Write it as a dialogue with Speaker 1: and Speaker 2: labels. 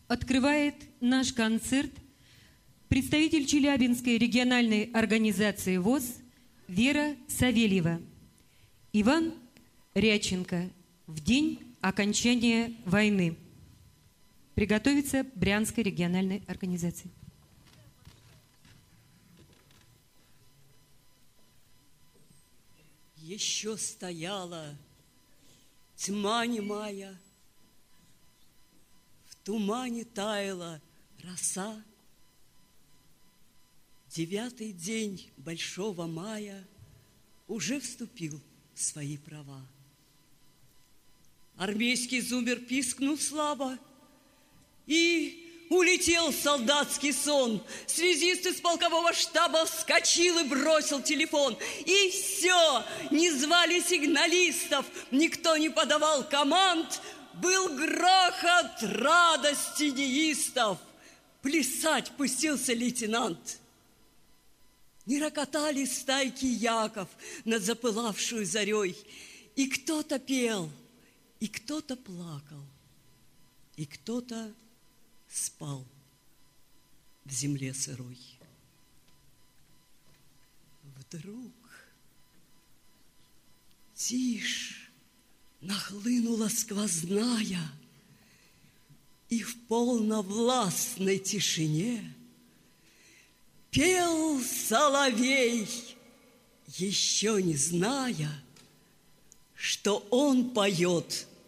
Speaker 1: Открывает наш концерт представитель Челябинской региональной организации ВОС Вера Савельева. Иван Рядченко в день окончания войны. Приготовиться Брянской региональной организации.
Speaker 2: Еще стояла тьма немая, в тумане таяла роса. 9-й день большого мая уже вступил в свои права. Армейский зумер пискнул слабо, и улетел солдатский сон. Связист из полкового штаба вскочил и бросил телефон. И все, не звали сигналистов, никто не подавал команд. Был грохот радости неистов. Плясать пустился лейтенант. Не рокотали стайки яков над запылавшую зарей. И кто-то пел, и кто-то плакал, и кто-то спал в земле сырой. Вдруг тишь нахлынула сквозная, и в полновластной тишине пел соловей, еще не зная, что он поет